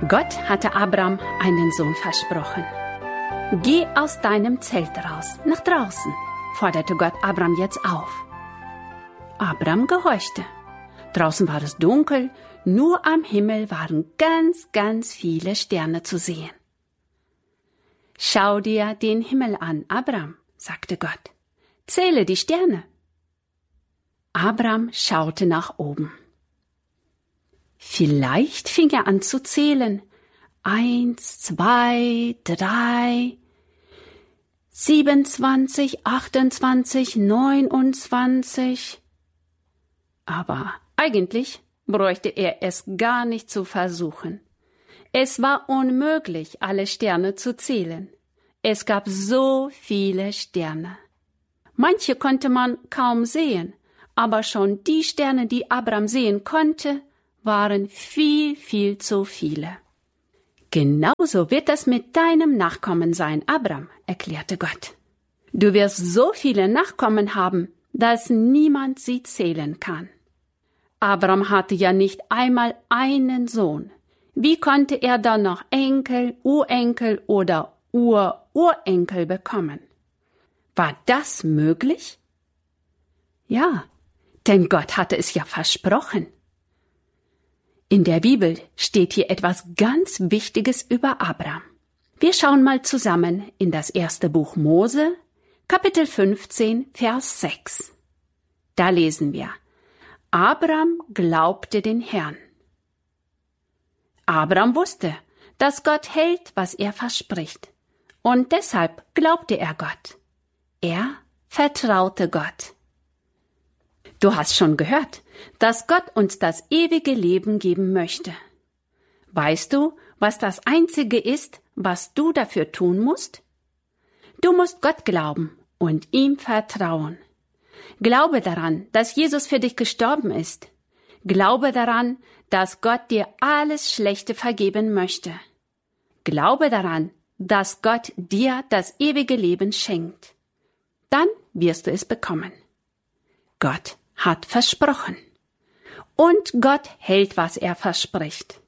Gott hatte Abram einen Sohn versprochen. Geh aus deinem Zelt raus, nach draußen, forderte Gott Abram jetzt auf. Abram gehorchte. Draußen war es dunkel, nur am Himmel waren ganz, ganz viele Sterne zu sehen. Schau dir den Himmel an, Abram, sagte Gott. Zähle die Sterne. Abram schaute nach oben. Vielleicht fing er an zu zählen. 1, 2, 3, 27, 28, 29. Aber eigentlich bräuchte er es gar nicht zu versuchen. Es war unmöglich, alle Sterne zu zählen. Es gab so viele Sterne. Manche konnte man kaum sehen, aber schon die Sterne, die Abram sehen konnte, waren viel, viel zu viele. Genauso wird es mit deinem Nachkommen sein, Abram, erklärte Gott. Du wirst so viele Nachkommen haben, dass niemand sie zählen kann. Abram hatte ja nicht einmal einen Sohn. Wie konnte er dann noch Enkel, Urenkel oder Ururenkel bekommen? War das möglich? Ja, denn Gott hatte es ja versprochen. In der Bibel steht hier etwas ganz Wichtiges über Abram. Wir schauen mal zusammen in das erste Buch Mose, Kapitel 15, Vers 6. Da lesen wir: Abram glaubte den Herrn. Abram wusste, dass Gott hält, was er verspricht. Und deshalb glaubte er Gott. Er vertraute Gott. Du hast schon gehört, dass Gott uns das ewige Leben geben möchte. Weißt du, was das Einzige ist, was du dafür tun musst? Du musst Gott glauben und ihm vertrauen. Glaube daran, dass Jesus für dich gestorben ist. Glaube daran, dass Gott dir alles Schlechte vergeben möchte. Glaube daran, dass Gott dir das ewige Leben schenkt. Dann wirst du es bekommen. Gott hat versprochen. Und Gott hält, was er verspricht.